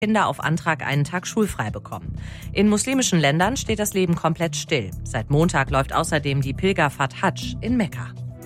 Kinder auf Antrag einen Tag schulfrei bekommen. In muslimischen Ländern steht das Leben komplett still. Seit Montag läuft außerdem die Pilgerfahrt Hadsch in Mekka.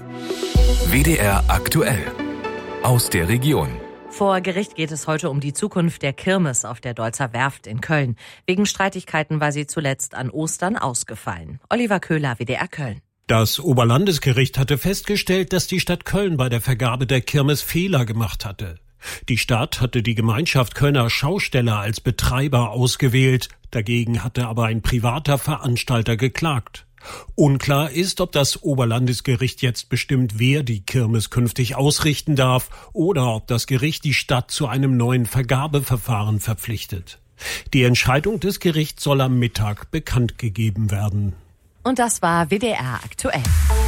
WDR aktuell. Aus der Region. Vor Gericht geht es heute um die Zukunft der Kirmes auf der Deutzer Werft in Köln. Wegen Streitigkeiten war sie zuletzt an Ostern ausgefallen. Oliver Köhler, WDR Köln. Das Oberlandesgericht hatte festgestellt, dass die Stadt Köln bei der Vergabe der Kirmes Fehler gemacht hatte. Die Stadt hatte die Gemeinschaft Kölner Schausteller als Betreiber ausgewählt. Dagegen hatte aber ein privater Veranstalter geklagt. Unklar ist, ob das Oberlandesgericht jetzt bestimmt, wer die Kirmes künftig ausrichten darf oder ob das Gericht die Stadt zu einem neuen Vergabeverfahren verpflichtet. Die Entscheidung des Gerichts soll am Mittag bekannt gegeben werden. Und das war WDR aktuell.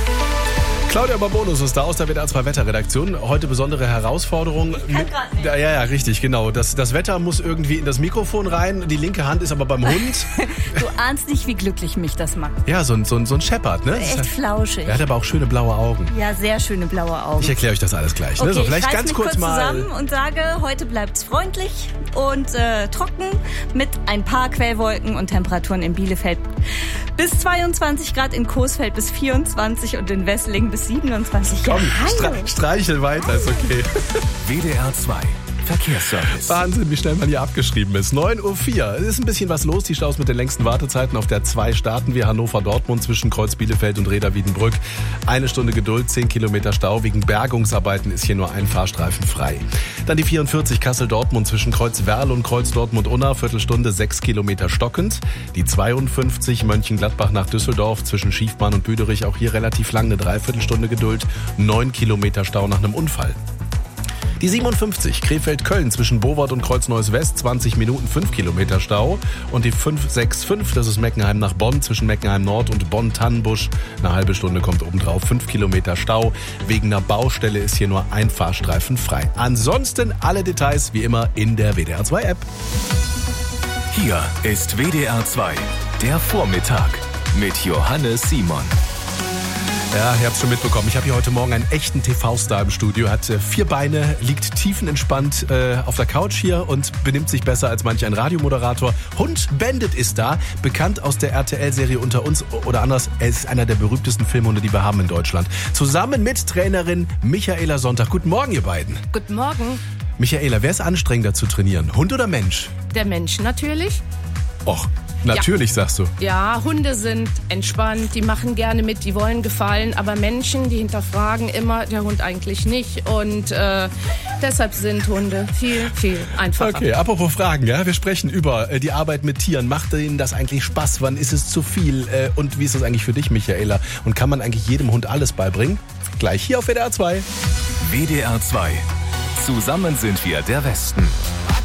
Claudia Barbonus ist da aus der WDR 2 Wetterredaktion. Heute besondere Herausforderung. Ich kann grad nicht. Ja, richtig, genau. Das Wetter muss irgendwie in das Mikrofon rein. Die linke Hand ist aber beim Hund. Du ahnst nicht, wie glücklich mich das macht. Ja, so ein Shepherd, ne? Echt flauschig. Er hat aber auch schöne blaue Augen. Ja, sehr schöne blaue Augen. Ich erkläre euch das alles gleich. Okay, Ne? So, vielleicht ich reiß ganz mich kurz mal zusammen und sage, heute bleibt's freundlich und trocken mit ein paar Quellwolken und Temperaturen in Bielefeld bis 22 Grad, in Coesfeld bis 24 und in Wesseling bis 27. Komm, Ja, streichel weiter, ist okay. WDR 2 Verkehrsservice. Wahnsinn, wie schnell man hier abgeschrieben ist. 9:04 Uhr. Es ist ein bisschen was los. Die Staus mit den längsten Wartezeiten. Auf der 2 starten wir Hannover-Dortmund zwischen Kreuz Bielefeld und Reda-Wiedenbrück. 1 Stunde Geduld, 10 Kilometer Stau. Wegen Bergungsarbeiten ist hier nur ein Fahrstreifen frei. Dann die 44 Kassel-Dortmund zwischen Kreuz Werl und Kreuz Dortmund-Unna. Viertelstunde, 6 Kilometer stockend. Die 52 Mönchengladbach nach Düsseldorf zwischen Schiefbahn und Büderich. Auch hier relativ lang, eine Dreiviertelstunde Geduld. 9 Kilometer Stau nach einem Unfall. Die 57 Krefeld-Köln zwischen Bowart und Kreuz-Neues-West, 20 Minuten, 5 Kilometer Stau. Und die 565, das ist Meckenheim nach Bonn, zwischen Meckenheim-Nord und Bonn-Tannenbusch. Eine halbe Stunde kommt obendrauf, 5 Kilometer Stau. Wegen einer Baustelle ist hier nur ein Fahrstreifen frei. Ansonsten alle Details wie immer in der WDR 2 App. Hier ist WDR 2, der Vormittag mit Johannes Simon. Ja, ihr habt es schon mitbekommen. Ich habe hier heute Morgen einen echten TV-Star im Studio. Hat 4 Beine, liegt tiefenentspannt auf der Couch hier und benimmt sich besser als manch ein Radiomoderator. Hund Bandit ist da, bekannt aus der RTL-Serie Unter uns oder anders. Er ist einer der berühmtesten Filmhunde, die wir haben in Deutschland. Zusammen mit Trainerin Michaela Sonntag. Guten Morgen, ihr beiden. Guten Morgen. Michaela, wer ist anstrengender zu trainieren? Hund oder Mensch? Der Mensch natürlich. Och, natürlich, sagst du. Ja, Hunde sind entspannt, die machen gerne mit, die wollen gefallen, aber Menschen, die hinterfragen immer, der Hund eigentlich nicht und deshalb sind Hunde viel, viel einfacher. Okay, apropos Fragen, ja, wir sprechen über die Arbeit mit Tieren. Macht Ihnen das eigentlich Spaß? Wann ist es zu viel? Und wie ist das eigentlich für dich, Michaela? Und kann man eigentlich jedem Hund alles beibringen? Gleich hier auf WDR 2. WDR 2. Zusammen sind wir der Westen.